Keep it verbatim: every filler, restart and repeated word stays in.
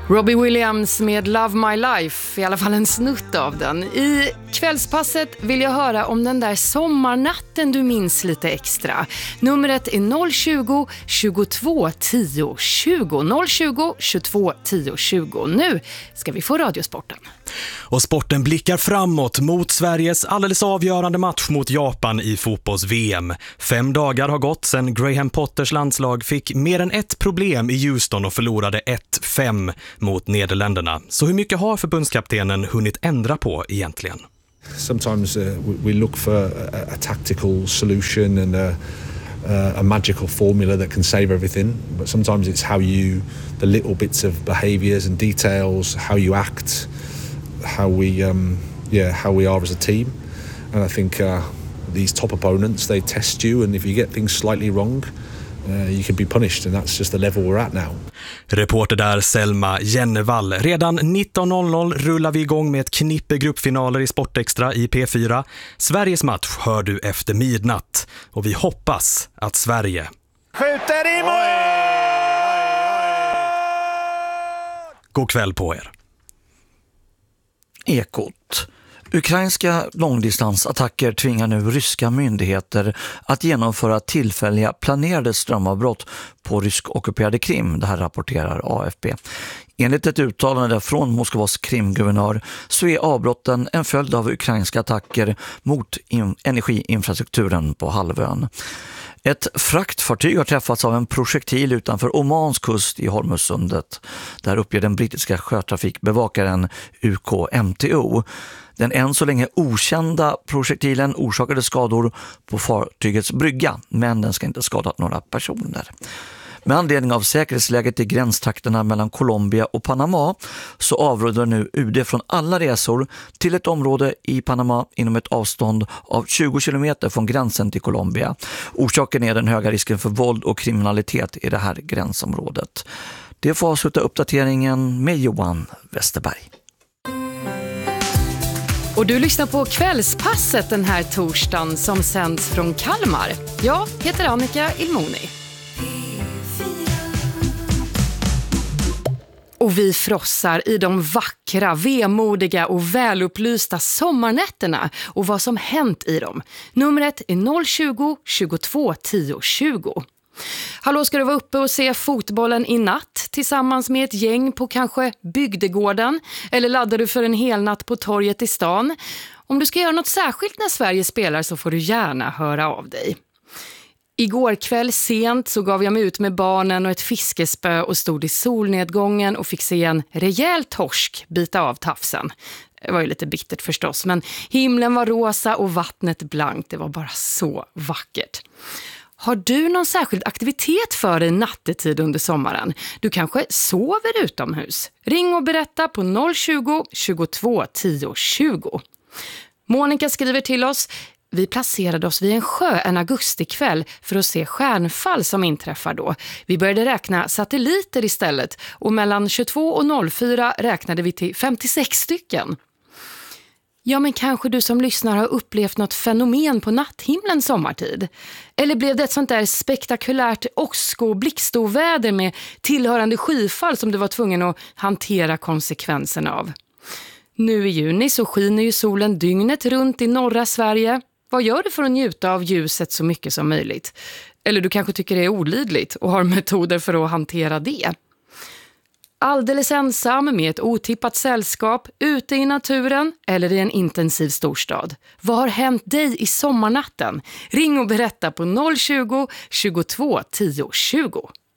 Robbie Williams med Love My Life, i alla fall en snutt av den. I kvällspasset vill jag höra om den där sommarnatten du minns lite extra. Numret är noll tjugo, tjugotvå, tio, tjugo. noll tjugo, tjugotvå, tio, tjugo. Nu ska vi få radiosporten. Och sporten blickar framåt mot Sveriges alldeles avgörande match mot Japan i fotbolls-V M. Fem dagar har gått sedan Graham Potters landslag fick mer än ett problem i Houston och förlorade ett fem mot Nederländerna. Så hur mycket har förbundskaptenen hunnit ändra på egentligen? Sometimes uh, we look for a, a tactical solution and a, uh, a magical formula that can save everything. But sometimes it's how you, the little bits of behaviours and details, how you act, how we, um, yeah, how we are as a team. And I think uh, these top opponents, they test you, and if you get things slightly wrong, Uh, you can be punished, and that's just the level we're at now. Reporter där Selma Jennevall. Redan nitton noll noll rullar vi igång med ett knippe gruppfinaler i Sportextra i P fyra. Sveriges match hör du efter midnatt, och vi hoppas att Sverige skjuter i mål! God kväll på er. Ekot. Ukrainska långdistansattacker tvingar nu ryska myndigheter att genomföra tillfälliga planerade strömavbrott på rysk-ockuperade Krim. Det här rapporterar A F P. Enligt ett uttalande från Moskvas Krimguvernör så är avbrotten en följd av ukrainska attacker mot in- energiinfrastrukturen på halvön. Ett fraktfartyg har träffats av en projektil utanför Omans kust i Hormuzsundet. Där uppger den brittiska sjötrafikbevakaren U K M T O. Den än så länge okända projektilen orsakade skador på fartygets brygga, men den ska inte skadat några personer. Med anledning av säkerhetsläget i gränstrakterna mellan Colombia och Panama så avråder nu U D från alla resor till ett område i Panama inom ett avstånd av tjugo kilometer från gränsen till Colombia. Orsaken är den höga risken för våld och kriminalitet i det här gränsområdet. Det får avsluta uppdateringen med Johan Westerberg. Och du lyssnar på Kvällspasset den här torsdagen som sänds från Kalmar. Jag heter Annika Ilmoni. Och vi frossar i de vackra, vemodiga och välupplysta sommarnätterna och vad som hänt i dem. Numret är noll tjugo, tjugotvå, tio, tjugo. Hallå, ska du vara uppe och se fotbollen i natt tillsammans med ett gäng på kanske bygdegården? Eller laddar du för en hel natt på torget i stan? Om du ska göra något särskilt när Sverige spelar så får du gärna höra av dig. Igår kväll sent så gav jag mig ut med barnen och ett fiskespö och stod i solnedgången och fick se en rejäl torsk bita av tafsen. Det var ju lite bittert förstås, men himlen var rosa och vattnet blankt. Det var bara så vackert. Har du någon särskild aktivitet för dig nattetid under sommaren? Du kanske sover utomhus? Ring och berätta på noll tjugo, tjugotvå, tio, tjugo. Monica skriver till oss: vi placerade oss vid en sjö en augustikväll för att se stjärnfall som inträffar då. Vi började räkna satelliter istället och mellan tjugotvå och noll fyra räknade vi till femtiosex stycken. Ja, men kanske du som lyssnar har upplevt något fenomen på natthimlen sommartid. Eller blev det ett sånt där spektakulärt åsk- och blixtoväder med tillhörande skyfall som du var tvungen att hantera konsekvenserna av? Nu i juni så skiner ju solen dygnet runt i norra Sverige. Vad gör du för att njuta av ljuset så mycket som möjligt? Eller du kanske tycker det är olidligt och har metoder för att hantera det. Alldeles ensam med ett otippat sällskap, ute i naturen eller i en intensiv storstad. Vad har hänt dig i sommarnatten? Ring och berätta på noll tjugo, tjugotvå, tio, tjugo.